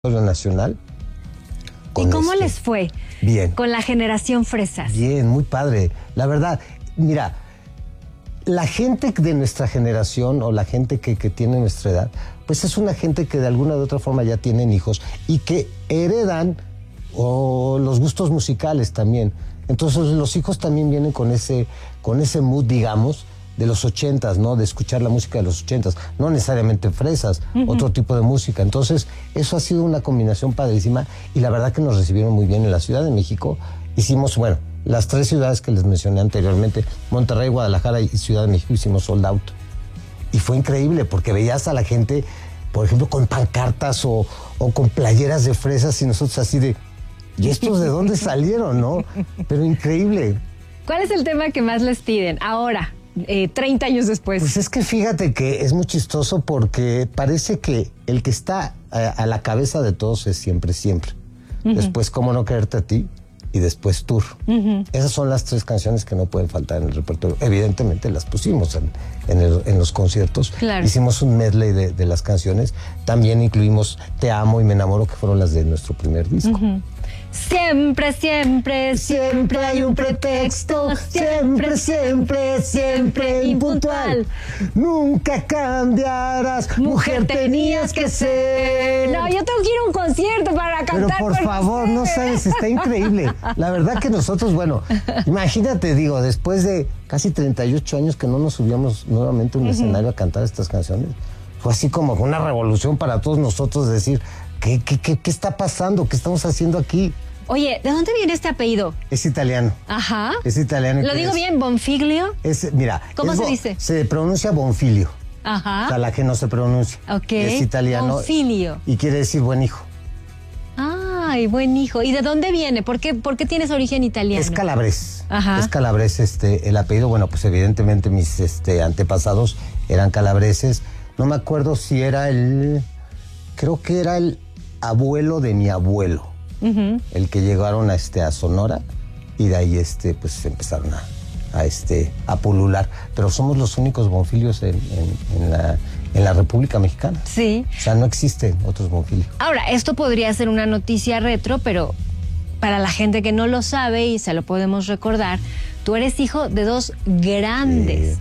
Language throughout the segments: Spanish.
Nacional. ¿Y cómo les fue? Bien. Con la generación Fresas. Bien, muy padre. La verdad, mira, la gente de nuestra generación o la gente que tiene nuestra edad, pues es una gente que de alguna u otra forma ya tienen hijos y que heredan los gustos musicales también. Entonces los hijos también vienen con ese mood, digamos, de los 80s, ¿no? De escuchar la música de los 80s, no necesariamente Fresas, otro tipo de música. Entonces, eso ha sido una combinación padrísima y la verdad que nos recibieron muy bien en la Ciudad de México. Hicimos, bueno, las 3 ciudades que les mencioné anteriormente, Monterrey, Guadalajara y Ciudad de México, hicimos sold out. Y fue increíble porque veías a la gente, por ejemplo, con pancartas o con playeras de Fresas y nosotros así de, ¿y estos de dónde salieron, no? Pero increíble. ¿Cuál es el tema que más les piden ahora? 30 años después. Pues es que fíjate que es muy chistoso porque parece que el que está a la cabeza de todos es siempre. Después, ¿Cómo no quererte a ti? Y después Tour. Esas son las 3 canciones que no pueden faltar en el repertorio. Evidentemente las pusimos en los conciertos. Claro. Hicimos un medley de las canciones. También incluimos Te amo y Me enamoro, que fueron las de nuestro primer disco. Siempre hay un pretexto. Siempre impuntual. Nunca cambiarás, mujer tenías que ser. No, yo tengo que ir a un concierto para cantar. Pero por favor, no sabes, está increíble. La verdad que nosotros, bueno, imagínate, digo, después de casi 38 años que no nos subíamos nuevamente a un escenario a cantar estas canciones, fue así como una revolución para todos nosotros decir, ¿qué está pasando? ¿Qué estamos haciendo aquí? Oye, ¿de dónde viene este apellido? Es italiano. Ajá. Es italiano. ¿Lo digo bien? ¿Bonfiglio? Mira. ¿Cómo se dice? Se pronuncia Bonfiglio. Ajá. O sea, la que no se pronuncia. Ok. Es italiano. Bonfiglio. Y quiere decir buen hijo. Ay, buen hijo. ¿Y de dónde viene? ¿Por qué tienes origen italiano? Es calabrés. Ajá. Es calabrés el apellido. Bueno, pues evidentemente mis antepasados eran calabreses. No me acuerdo si era creo que era el abuelo de mi abuelo. El que llegaron a Sonora y de ahí pues empezaron a pulular. Pero somos los únicos bonfilios en la República Mexicana. Sí. O sea, no existen otros bonfilios. Ahora, esto podría ser una noticia retro, pero para la gente que no lo sabe y se lo podemos recordar, tú eres hijo de dos grandes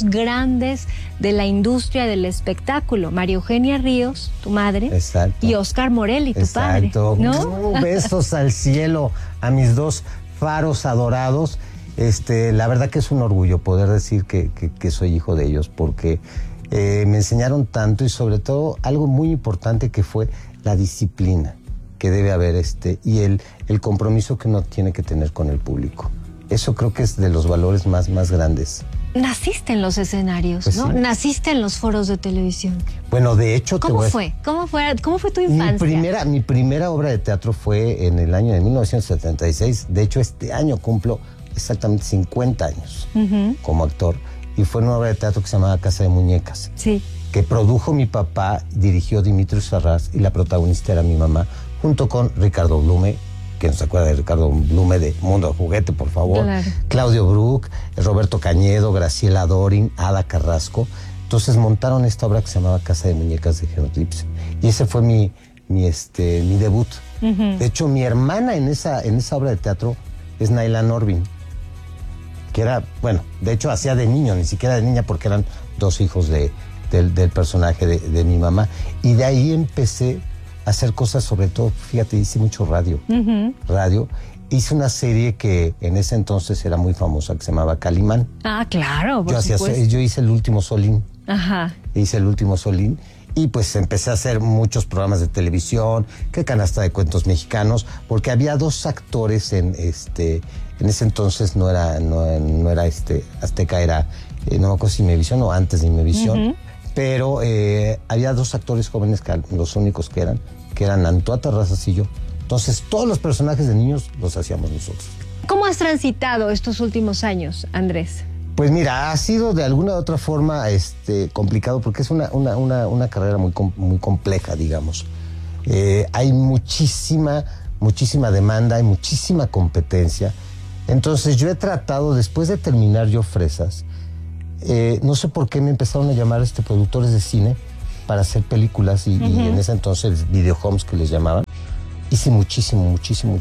de la industria del espectáculo. María Eugenia Ríos, tu madre. Exacto. Y Oscar Morelli, tu padre. ¿No? Besos al cielo a mis 2 faros adorados. La verdad que es un orgullo poder decir que soy hijo de ellos, porque me enseñaron tanto y sobre todo algo muy importante que fue la disciplina que debe haber y el compromiso que uno tiene que tener con el público. Eso creo que es de los valores más grandes. Naciste en los escenarios, pues ¿no? Sí. Naciste en los foros de televisión. Bueno, de hecho... ¿Cómo fue tu infancia? Mi primera obra de teatro fue en el año de 1976. De hecho, este año cumplo exactamente 50 años como actor. Y fue una obra de teatro que se llamaba Casa de Muñecas. Sí. Que produjo mi papá, dirigió Dimitri Sarraz y la protagonista era mi mamá, junto con Ricardo Blume, que no se acuerda de Ricardo Blume de Mundo de Juguete, por favor. Claro. Claudio Brook, Roberto Cañedo, Graciela Dorin, Ada Carrasco. Entonces montaron esta obra que se llamaba Casa de Muñecas de Gernot Lipsen. Y ese fue mi debut. De hecho, mi hermana en esa obra de teatro es Naila Norvin, que era, bueno, de hecho hacía de niño, ni siquiera de niña, porque eran 2 hijos del personaje de mi mamá. Y de ahí empecé a hacer cosas, sobre todo, fíjate, hice mucho radio. Hice una serie que en ese entonces era muy famosa, que se llamaba Calimán. Ah, claro, por supuesto. Yo hice El Último Solín. Ajá. Hice El Último Solín. Y pues empecé a hacer muchos programas de televisión, que Canasta de Cuentos Mexicanos, porque había 2 actores en ese entonces no era Azteca, era no me acuerdo si Imevisión o antes de Imevisión, pero había 2 actores jóvenes que los únicos que eran Antoine Terrazas y yo. Entonces todos los personajes de niños los hacíamos nosotros. ¿Cómo has transitado estos últimos años, Andrés? Pues mira, ha sido de alguna u otra forma complicado porque es una carrera muy compleja, digamos. Hay muchísima demanda, hay muchísima competencia. Entonces yo he tratado, después de terminar yo Fresas, no sé por qué me empezaron a llamar productores de cine para hacer películas y en ese entonces videohomes que les llamaban. Hice muchísimo.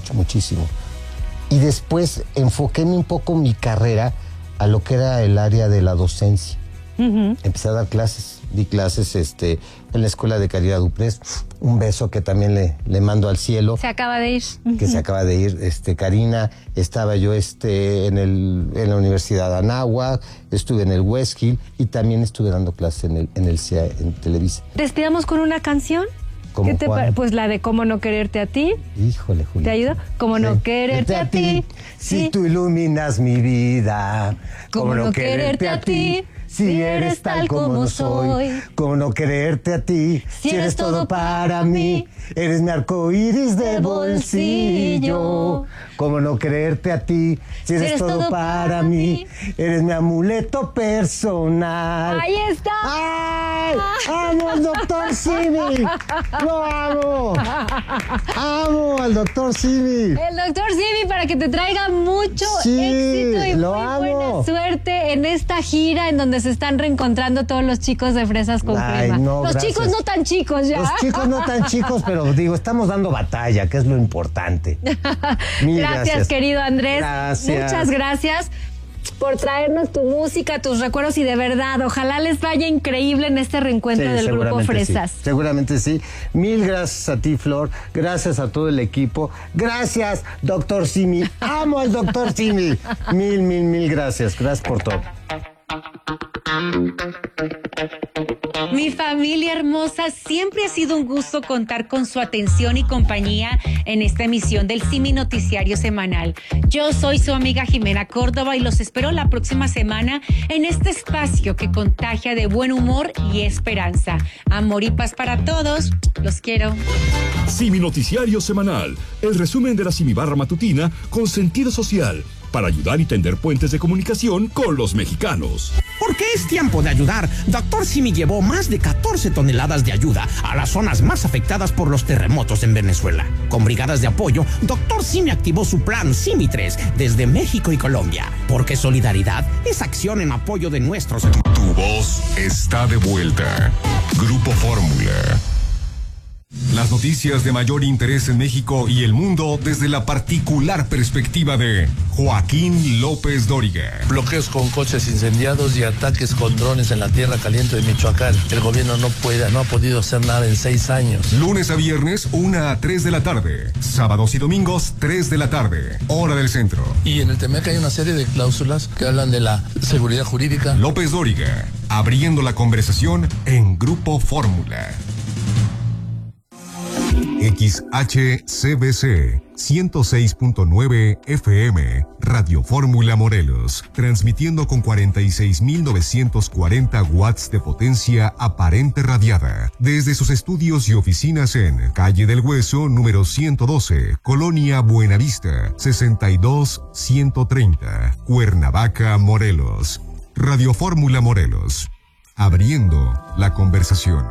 Y después enfoquéme un poco mi carrera a lo que era el área de la docencia. Empecé a dar clases, di clases en la escuela de Caridad Duprés. Un beso que también le mando al cielo. Se acaba de ir. Que se acaba de ir, Karina. Estaba yo en la Universidad de Anáhuac, estuve en el West Hill y también estuve dando clases en el CIA, en Televisa. Despidamos con una canción. ¿Cómo cuál? Pues la de Cómo no quererte a ti. Híjole, Julia. ¿Te ayuda? Cómo no quererte a ti. Si tú iluminas mi vida. Cómo no quererte a ti. Si eres tal como soy. Cómo no quererte a ti. Si eres todo para mí. Eres mi arcoíris de bolsillo. Cómo no quererte a ti. Si eres todo para mí. Eres mi amuleto personal. ¡Ahí está! ¡Ay! ¡Amo al Dr. Simi! ¡Lo amo! ¡Amo al Dr. Simi! El Dr. Simi para que te traiga mucho éxito y lo muy amo. buena suerte en esta gira en donde se están reencontrando todos los chicos de Fresas con Crema. No, los gracias. chicos no tan chicos ya. Los chicos no tan chicos, pero digo, estamos dando batalla, que es lo importante. Gracias, querido Andrés. Gracias. Muchas gracias por traernos tu música, tus recuerdos y de verdad, ojalá les vaya increíble en este reencuentro del Grupo Fresas. Sí, seguramente sí. Mil gracias a ti, Flor. Gracias a todo el equipo. Gracias, Dr. Simi. Amo al Dr. Simi. Mil gracias. Gracias por todo. Mi familia hermosa, siempre ha sido un gusto contar con su atención y compañía en esta emisión del Simi Noticiario Semanal. Yo soy su amiga Jimena Córdoba y los espero la próxima semana en este espacio que contagia de buen humor y esperanza. Amor y paz para todos. Los quiero. Simi Noticiario Semanal, el resumen de la Simi Barra Matutina con sentido social, para ayudar y tender puentes de comunicación con los mexicanos. Porque es tiempo de ayudar. Dr. Simi llevó más de 14 toneladas de ayuda a las zonas más afectadas por los terremotos en Venezuela. Con brigadas de apoyo, Dr. Simi activó su plan Simi 3 desde México y Colombia. Porque solidaridad es acción en apoyo de nuestros... Tu voz está de vuelta. Grupo Fórmula. Las noticias de mayor interés en México y el mundo desde la particular perspectiva de Joaquín López Dóriga. Bloqueos con coches incendiados y ataques con drones en la tierra caliente de Michoacán. El gobierno no ha podido hacer nada en 6 años. Lunes a viernes, 1 a 3 de la tarde. Sábados y domingos, 3 de la tarde. Hora del centro. Y en el TEMEC hay una serie de cláusulas que hablan de la seguridad jurídica. López Dóriga, abriendo la conversación en Grupo Fórmula. XHCBC 106.9 FM, Radio Fórmula Morelos, transmitiendo con 46.940 watts de potencia aparente radiada, desde sus estudios y oficinas en Calle del Hueso, número 112, Colonia Buenavista, 62130, Cuernavaca, Morelos. Radio Fórmula Morelos, abriendo la conversación.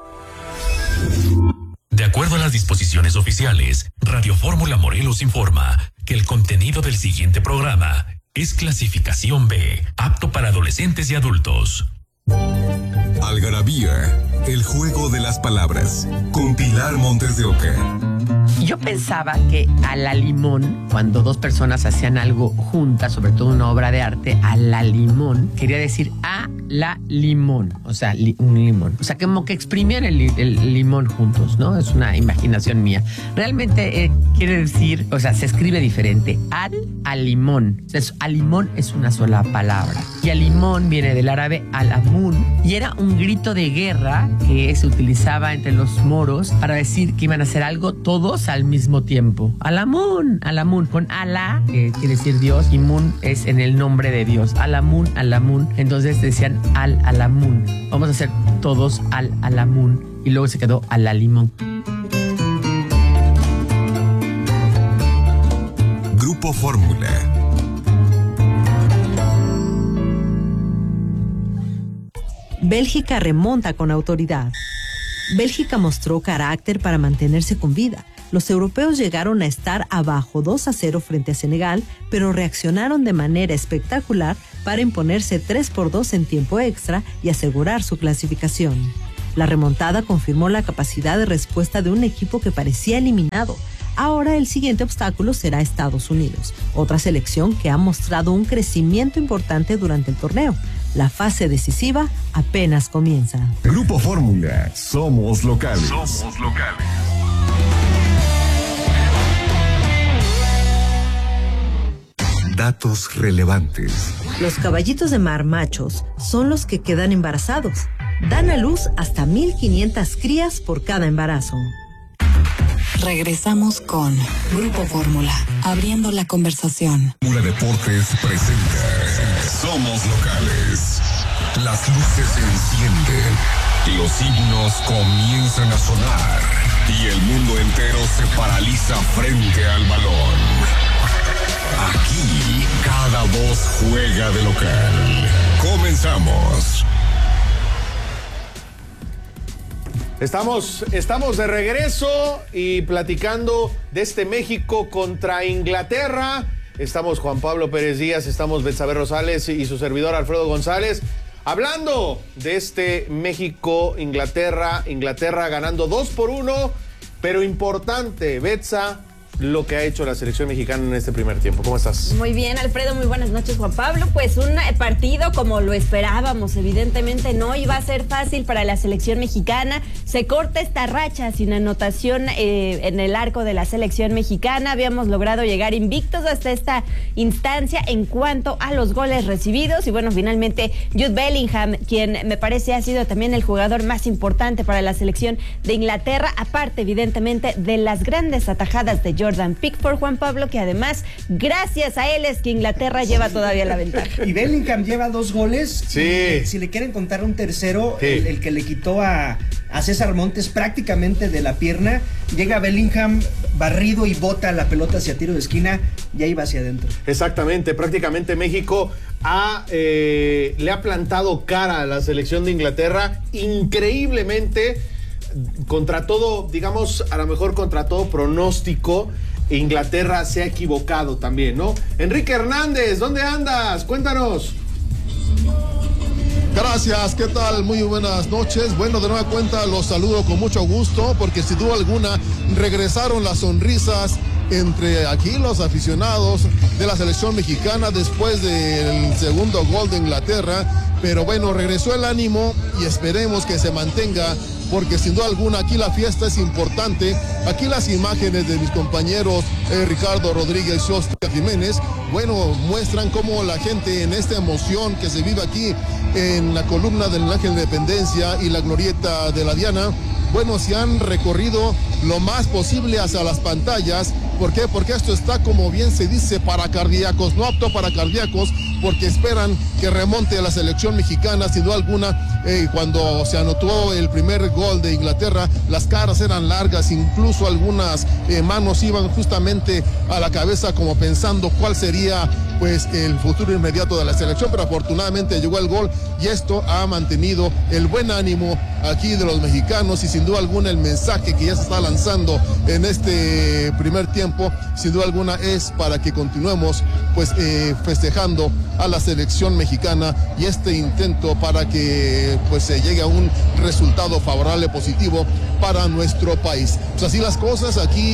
De acuerdo a las disposiciones oficiales, Radio Fórmula Morelos informa que el contenido del siguiente programa es clasificación B, apto para adolescentes y adultos. Algarabía, el juego de las palabras, con Pilar Montes de Oca. Yo pensaba que a la limón, cuando dos personas hacían algo juntas, sobre todo una obra de arte, a la limón, quería decir a la limón, o sea, un limón. O sea, como que exprimían el limón juntos, ¿no? Es una imaginación mía. Realmente quiere decir, o sea, se escribe diferente. Al limón. Entonces, al limón es una sola palabra. Y al limón viene del árabe al-amun, y era un grito de guerra que se utilizaba entre los moros para decir que iban a hacer algo todos al mismo tiempo. Al-amun, con Alá, que quiere decir Dios, y Mun es en el nombre de Dios. Al-amun. Entonces decían al-amun. Vamos a hacer todos al-amun. Y luego se quedó al-limón. Grupo Fórmula. Bélgica remonta con autoridad. Bélgica mostró carácter para mantenerse con vida. Los europeos llegaron a estar abajo 2-0 frente a Senegal, pero reaccionaron de manera espectacular para imponerse 3-2 en tiempo extra y asegurar su clasificación. La remontada confirmó la capacidad de respuesta de un equipo que parecía eliminado. Ahora el siguiente obstáculo será Estados Unidos, otra selección que ha mostrado un crecimiento importante durante el torneo. La fase decisiva apenas comienza. Grupo Fórmula, somos locales. Somos locales. Datos relevantes. Los caballitos de mar machos son los que quedan embarazados. Dan a luz hasta 1,500 crías por cada embarazo. Regresamos con Grupo Fórmula, abriendo la conversación. Fórmula Deportes presenta Somos Locales. Las luces se encienden, los himnos comienzan a sonar y el mundo entero se paraliza frente al balón. Aquí cada voz juega de local. Comenzamos. Estamos de regreso y platicando de este México contra Inglaterra. Estamos Juan Pablo Pérez Díaz, estamos Betsabe Rosales y su servidor Alfredo González. Hablando de este México-Inglaterra, Inglaterra ganando 2-1, pero importante, Betsa, lo que ha hecho la selección mexicana en este primer tiempo. ¿Cómo estás? Muy bien, Alfredo, muy buenas noches, Juan Pablo. Pues un partido como lo esperábamos, evidentemente no iba a ser fácil para la selección mexicana. Se corta esta racha sin anotación en el arco de la selección mexicana. Habíamos logrado llegar invictos hasta esta instancia en cuanto a los goles recibidos. Y bueno, finalmente Jude Bellingham, quien me parece ha sido también el jugador más importante para la selección de Inglaterra, aparte evidentemente de las grandes atajadas de Jordan Pickford, Juan Pablo, que además, gracias a él es que Inglaterra lleva todavía la ventaja. Y Bellingham lleva 2 goles. Sí. Si le quieren contar un tercero, sí. el que le quitó a César Montes prácticamente de la pierna, llega Bellingham barrido y bota la pelota hacia tiro de esquina y ahí va hacia adentro. Exactamente, prácticamente México le ha plantado cara a la selección de Inglaterra increíblemente. Contra todo, digamos, a lo mejor contra todo pronóstico, Inglaterra se ha equivocado también, ¿no? Enrique Hernández, ¿dónde andas? Cuéntanos. Gracias, ¿qué tal? Muy buenas noches. Bueno, de nueva cuenta los saludo con mucho gusto porque sin duda alguna regresaron las sonrisas entre aquí los aficionados de la selección mexicana después del segundo gol de Inglaterra. Pero bueno, regresó el ánimo y esperemos que se mantenga porque sin duda alguna aquí la fiesta es importante. Aquí las imágenes de mis compañeros Ricardo Rodríguez y Oscar Jiménez, bueno, muestran cómo la gente en esta emoción que se vive aquí en la columna del Ángel de Independencia y la glorieta de la Diana, bueno, se han recorrido lo más posible hacia las pantallas. ¿Por qué? Porque esto está, como bien se dice, para cardíacos, no apto para cardíacos, porque esperan que remonte la selección mexicana. Sin duda alguna, cuando se anotó el primer gol de Inglaterra, las caras eran largas, incluso algunas manos iban justamente a la cabeza como pensando cuál sería pues el futuro inmediato de la selección, pero afortunadamente llegó el gol y esto ha mantenido el buen ánimo aquí de los mexicanos y sin duda alguna el mensaje que ya se está lanzando en este primer tiempo, sin duda alguna es para que continuemos pues festejando a la selección mexicana y este intento para que pues se llegue a un resultado favorable, positivo para nuestro país. Pues así las cosas, aquí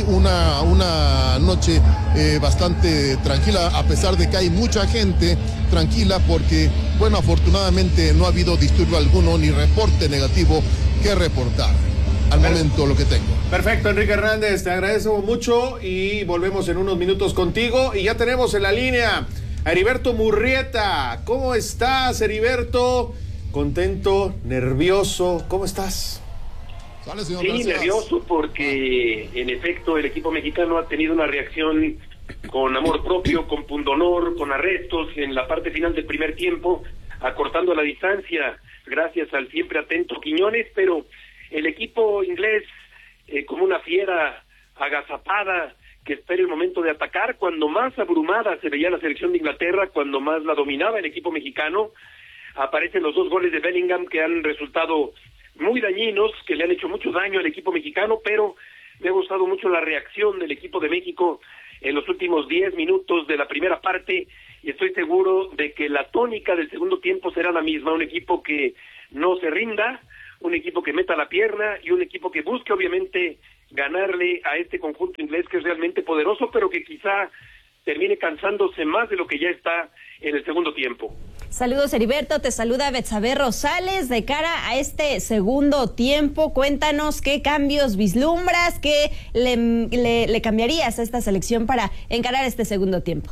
una noche bastante tranquila, a pesar de que hay mucha gente tranquila porque, bueno, afortunadamente no ha habido disturbio alguno ni reporte negativo que reportar. Al momento lo que tengo. Perfecto, Enrique Hernández, te agradezco mucho y volvemos en unos minutos contigo. Y ya tenemos en la línea a Heriberto Murrieta. ¿Cómo estás, Heriberto? ¿Contento? ¿Nervioso? ¿Cómo estás? Vale, señor, sí, gracias. nervioso porque en efecto el equipo mexicano ha tenido una reacción con amor propio, con pundonor, con arrestos en la parte final del primer tiempo, acortando la distancia gracias al siempre atento Quiñones, pero el equipo inglés como una fiera agazapada que espera el momento de atacar, cuando más abrumada se veía la selección de Inglaterra, cuando más la dominaba el equipo mexicano, aparecen los 2 goles de Bellingham que han resultado muy dañinos, que le han hecho mucho daño al equipo mexicano, pero me ha gustado mucho la reacción del equipo de México en los últimos 10 minutos de la primera parte y estoy seguro de que la tónica del segundo tiempo será la misma, un equipo que no se rinda, un equipo que meta la pierna y un equipo que busque obviamente ganarle a este conjunto inglés que es realmente poderoso, pero que quizá termine cansándose más de lo que ya está en el segundo tiempo. Saludos, Heriberto, te saluda Betsabe Rosales. De cara a este segundo tiempo, cuéntanos qué cambios vislumbras, qué le cambiarías a esta selección para encarar este segundo tiempo.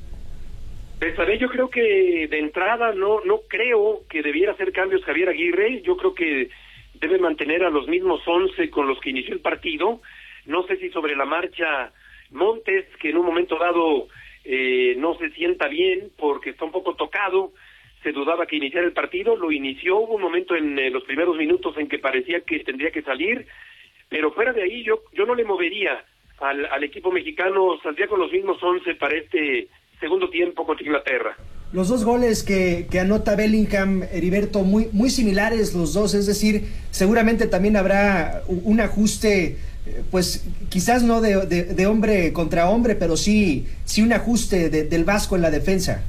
Betsabe, yo creo que de entrada no creo que debiera hacer cambios Javier Aguirre. Yo creo que debe mantener a los mismos 11 con los que inició el partido. No sé si sobre la marcha Montes, que en un momento dado no se sienta bien porque está un poco tocado, se dudaba que iniciara el partido, lo inició, hubo un momento en los primeros minutos en que parecía que tendría que salir, pero fuera de ahí yo no le movería al equipo mexicano, saldría con los mismos 11 para este segundo tiempo contra Inglaterra. Los dos goles que anota Bellingham, Heriberto, muy similares los dos, es decir, seguramente también habrá un ajuste, pues quizás no de hombre contra hombre, pero sí un ajuste del Vasco en la defensa.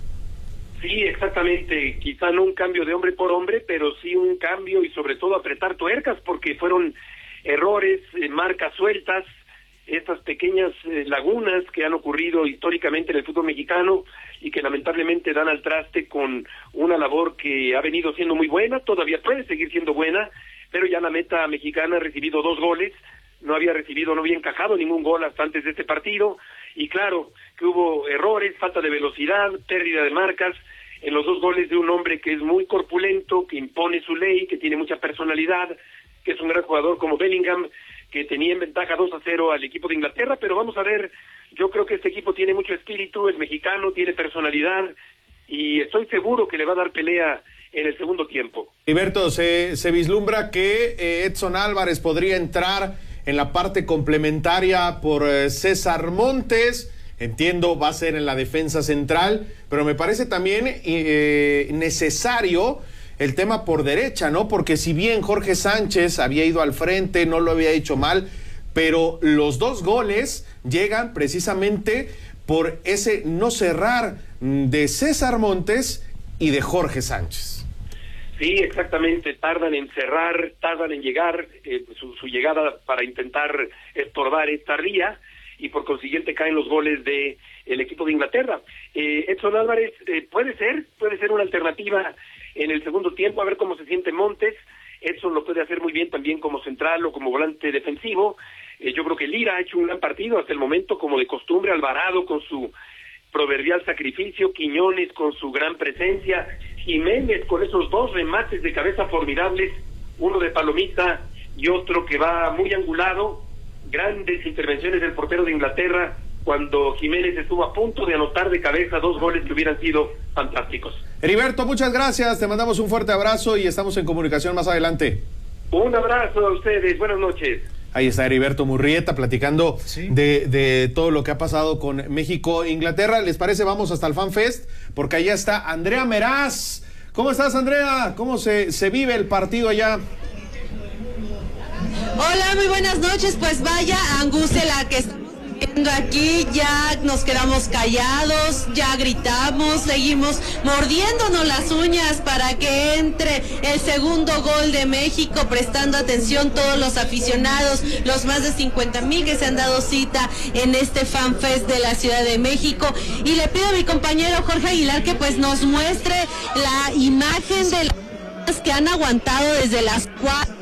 Sí, exactamente, quizá no un cambio de hombre por hombre, pero sí un cambio y sobre todo apretar tuercas, porque fueron errores, marcas sueltas, estas pequeñas lagunas que han ocurrido históricamente en el fútbol mexicano y que lamentablemente dan al traste con una labor que ha venido siendo muy buena, todavía puede seguir siendo buena, pero ya la meta mexicana ha recibido 2 goles, no había encajado ningún gol hasta antes de este partido, y claro que hubo errores, falta de velocidad, pérdida de marcas en los 2 goles de un hombre que es muy corpulento, que impone su ley, que tiene mucha personalidad, que es un gran jugador como Bellingham, que tenía en ventaja 2-0 al equipo de Inglaterra, pero vamos a ver, yo creo que este equipo tiene mucho espíritu, es mexicano, tiene personalidad, y estoy seguro que le va a dar pelea en el segundo tiempo. Heriberto, se vislumbra que Edson Álvarez podría entrar en la parte complementaria por César Montes, entiendo va a ser en la defensa central, pero me parece también necesario el tema por derecha, ¿no? Porque si bien Jorge Sánchez había ido al frente, no lo había hecho mal, pero los 2 goles llegan precisamente por ese no cerrar de César Montes y de Jorge Sánchez. Sí, exactamente, tardan en cerrar, tardan en llegar, su llegada para intentar estorbar es tardía y por consiguiente caen los goles de el equipo de Inglaterra. Edson Álvarez puede ser una alternativa en el segundo tiempo, a ver cómo se siente Montes. Edson lo puede hacer muy bien también como central o como volante defensivo. Yo creo que Lira ha hecho un gran partido hasta el momento, como de costumbre, Alvarado con su proverbial sacrificio, Quiñones con su gran presencia, Jiménez con esos 2 remates de cabeza formidables, uno de palomita y otro que va muy angulado, grandes intervenciones del portero de Inglaterra cuando Jiménez estuvo a punto de anotar de cabeza 2 goles que hubieran sido fantásticos. Heriberto, muchas gracias, te mandamos un fuerte abrazo y estamos en comunicación más adelante. Un abrazo a ustedes, buenas noches. Ahí está Heriberto Murrieta platicando de todo lo que ha pasado con México e Inglaterra. ¿Les parece? Vamos hasta el FanFest, porque allá está Andrea Meraz. ¿Cómo estás, Andrea? ¿Cómo se vive el partido allá? Hola, muy buenas noches. Pues vaya angustia la que estamos viendo aquí. Ya nos quedamos callados, ya gritamos, seguimos mordiéndonos las uñas para que entre el segundo gol de México, prestando atención todos los aficionados, los más de 50,000 que se han dado cita en este FanFest de la Ciudad de México. Y le pido a mi compañero Jorge Aguilar que pues nos muestre la imagen de las que han aguantado desde las 4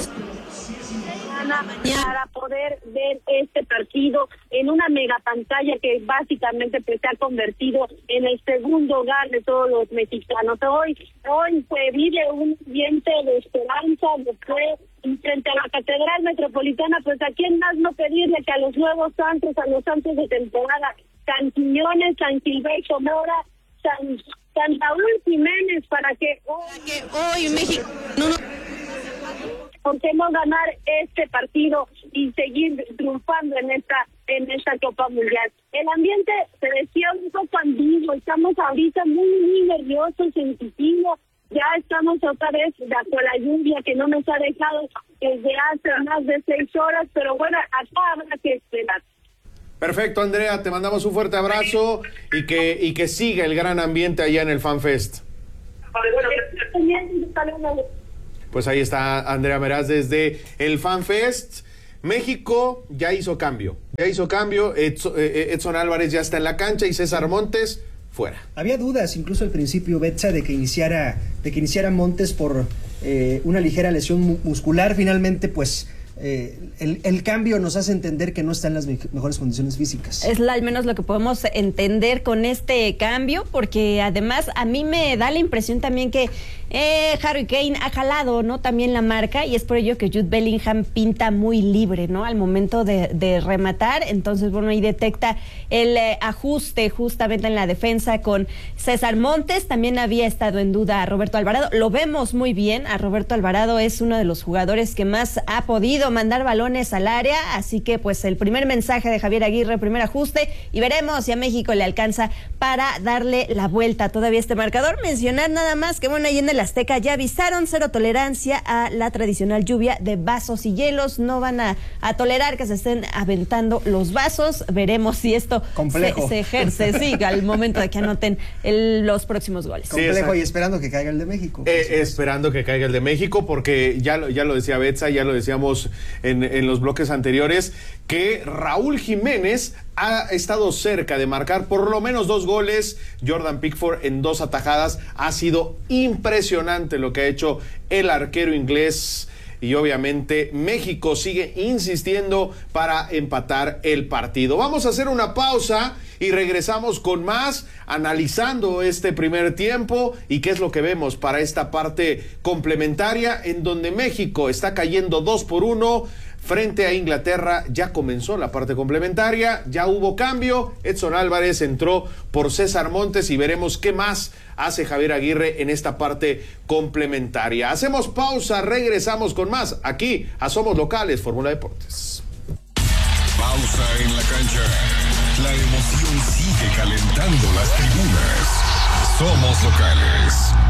para poder ver este partido en una mega pantalla que básicamente pues se ha convertido en el segundo hogar de todos los mexicanos. Hoy se vive un ambiente de esperanza, de fe, y frente a la Catedral Metropolitana, pues a quién más no pedirle que a los nuevos santos, a los santos de temporada, San Quiñones, San Gilberto Mora, San Raúl Jiménez, para que hoy México ¿por qué no ganar este partido y seguir triunfando en esta Copa Mundial? El ambiente se decía un poco ambiguo, estamos ahorita muy nerviosos, sensitivos, ya estamos otra vez bajo la lluvia que no nos ha dejado desde hace más de 6 horas, pero bueno, acá habrá que esperar. Perfecto, Andrea, te mandamos un fuerte abrazo y que siga el gran ambiente allá en el FanFest. Pues ahí está Andrea Meraz desde el FanFest. México ya hizo cambio. Edson Álvarez ya está en la cancha y César Montes fuera. Había dudas incluso al principio, Betsa, de que iniciara Montes por una ligera lesión muscular. Finalmente, pues el cambio nos hace entender que no está en las mejores condiciones físicas. Es al menos lo que podemos entender con este cambio, porque además a mí me da la impresión también que Harry Kane ha jalado, ¿no?, también la marca, y es por ello que Jude Bellingham pinta muy libre, ¿no?, al momento de rematar. Entonces, bueno, ahí detecta el ajuste justamente en la defensa con César Montes. También había estado en duda a Roberto Alvarado. Lo vemos muy bien. A Roberto Alvarado es uno de los jugadores que más ha podido mandar balones al área, así que pues el primer mensaje de Javier Aguirre, primer ajuste, y veremos si a México le alcanza para darle la vuelta todavía a este marcador. Mencionar nada más que, bueno, ahí en el Azteca ya avisaron 0 tolerancia a la tradicional lluvia de vasos y hielos. No van a tolerar que se estén aventando los vasos. Veremos si esto se ejerce, sí, al momento de que anoten los próximos goles. Complejo, y esperando que caiga el de México. Esperando que caiga el de México, porque ya lo decía Betsa, ya lo decíamos en los bloques anteriores, que Raúl Jiménez ha estado cerca de marcar por lo menos 2 goles. Jordan Pickford en 2 atajadas. Ha sido impresionante lo que ha hecho el arquero inglés. Y obviamente México sigue insistiendo para empatar el partido. Vamos a hacer una pausa y regresamos con más, analizando este primer tiempo y qué es lo que vemos para esta parte complementaria, en donde México está cayendo 2-1 frente a Inglaterra. Ya comenzó la parte complementaria, ya hubo cambio. Edson Álvarez entró por César Montes y veremos qué más hace Javier Aguirre en esta parte complementaria. Hacemos pausa, regresamos con más aquí a Somos Locales, Fórmula Deportes. Pausa en la cancha. La emoción sigue calentando las tribunas. Somos Locales.